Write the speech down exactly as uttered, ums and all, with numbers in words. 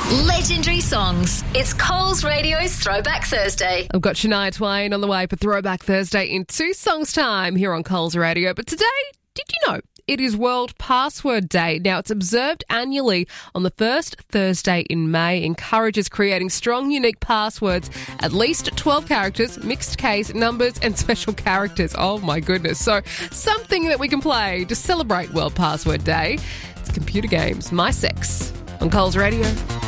Legendary songs. It's Coles Radio's Throwback Thursday. I've got Shania Twain on the way for Throwback Thursday in two songs' time here on Coles Radio. But today, did you know it is World Password Day? Now, it's observed annually on the first Thursday in May. Encourages creating strong, unique passwords, at least twelve characters, mixed case, numbers, and special characters. Oh, my goodness. So, something that we can play to celebrate World Password Day. It's computer games, My Sex, on Coles Radio.